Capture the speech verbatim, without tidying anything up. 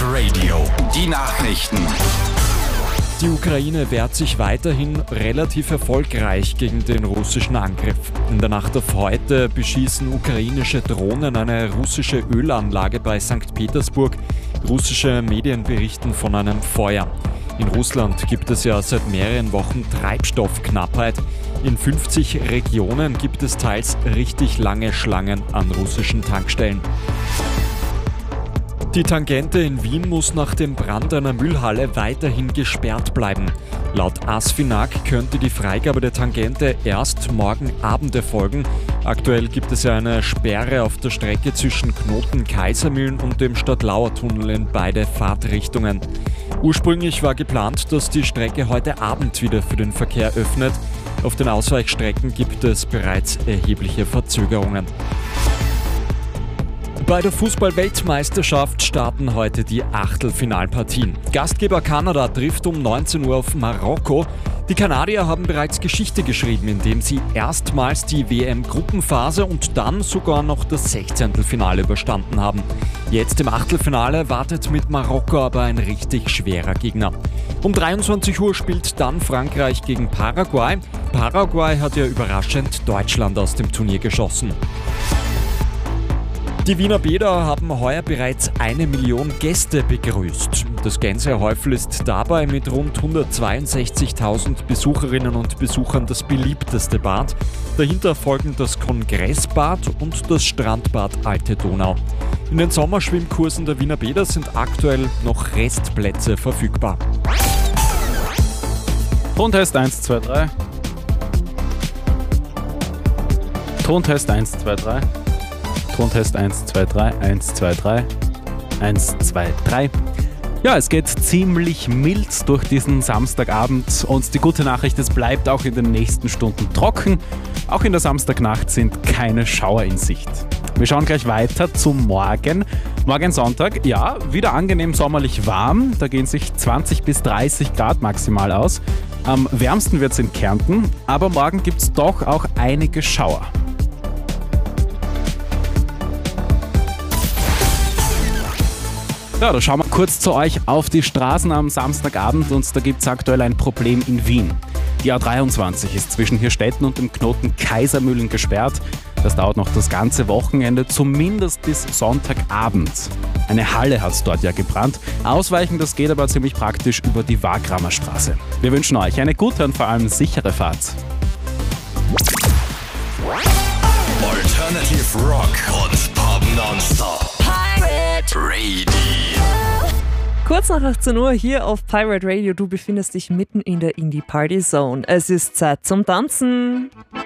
Radio. Die Nachrichten. Die Ukraine wehrt sich weiterhin relativ erfolgreich gegen den russischen Angriff. In der Nacht auf heute beschießen ukrainische Drohnen eine russische Ölanlage bei Sankt Petersburg. Russische Medien berichten von einem Feuer. In Russland gibt es ja seit mehreren Wochen Treibstoffknappheit. In fünfzig Regionen gibt es teils richtig lange Schlangen an russischen Tankstellen. Die Tangente in Wien muss nach dem Brand einer Müllhalle weiterhin gesperrt bleiben. Laut ASFINAG könnte die Freigabe der Tangente erst morgen Abend erfolgen. Aktuell gibt es ja eine Sperre auf der Strecke zwischen Knoten Kaisermühlen und dem Stadtlauertunnel in beide Fahrtrichtungen. Ursprünglich war geplant, dass die Strecke heute Abend wieder für den Verkehr öffnet. Auf den Ausweichstrecken gibt es bereits erhebliche Verzögerungen. Bei der Fußball-Weltmeisterschaft starten heute die Achtelfinalpartien. Gastgeber Kanada trifft um neunzehn Uhr auf Marokko. Die Kanadier haben bereits Geschichte geschrieben, indem sie erstmals die W M-Gruppenphase und dann sogar noch das Sechzehntelfinale überstanden haben. Jetzt im Achtelfinale wartet mit Marokko aber ein richtig schwerer Gegner. Um dreiundzwanzig Uhr spielt dann Frankreich gegen Paraguay. Paraguay hat ja überraschend Deutschland aus dem Turnier geschossen. Die Wiener Bäder haben heuer bereits eine Million Gäste begrüßt. Das Gänsehäufel ist dabei mit rund hundertzweiundsechzigtausend Besucherinnen und Besuchern das beliebteste Bad. Dahinter folgen das Kongressbad und das Strandbad Alte Donau. In den Sommerschwimmkursen der Wiener Bäder sind aktuell noch Restplätze verfügbar. Tontest eins, zwei, drei. Tontest eins, zwei, drei. Tontest eins, zwei, drei, eins, zwei, drei, eins, zwei, drei. Ja, es geht ziemlich mild durch diesen Samstagabend und die gute Nachricht, es bleibt auch in den nächsten Stunden trocken. Auch in der Samstagnacht sind keine Schauer in Sicht. Wir schauen gleich weiter zum Morgen. Morgen Sonntag, ja, wieder angenehm sommerlich warm. Da gehen sich zwanzig bis dreißig Grad maximal aus. Am wärmsten wird es in Kärnten, aber morgen gibt es doch auch einige Schauer. Ja, da schauen wir kurz zu euch auf die Straßen am Samstagabend und da gibt es aktuell ein Problem in Wien. Die A dreiundzwanzig ist zwischen Hirstetten und dem Knoten Kaisermühlen gesperrt. Das dauert noch das ganze Wochenende, zumindest bis Sonntagabend. Eine Halle hat es dort ja gebrannt. Ausweichen, das geht aber ziemlich praktisch über die Wagramer Straße. Wir wünschen euch eine gute und vor allem sichere Fahrt. Alternative Rock und Pop Nonstop. Pirate Radio. Kurz nach achtzehn Uhr hier auf Pirate Radio. Du befindest dich mitten in der Indie Party Zone. Es ist Zeit zum Tanzen.